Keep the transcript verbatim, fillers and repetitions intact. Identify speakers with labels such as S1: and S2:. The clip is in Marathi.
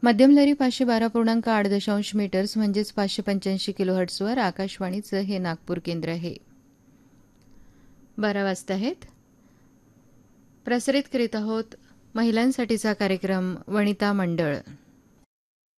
S1: मध्यम लहरी पाचशे बारा पूर्णांक आठ दशांश मीटर्स म्हणजेच पाचशे पंच्याऐंशी किलोहर्ट्झवर आकाशवाणीचं हे नागपूर केंद्र आहे. बारा वाजता आहेत. प्रसारित करीत आहोत महिलांसाठीचा कार्यक्रम वनिता मंडळ.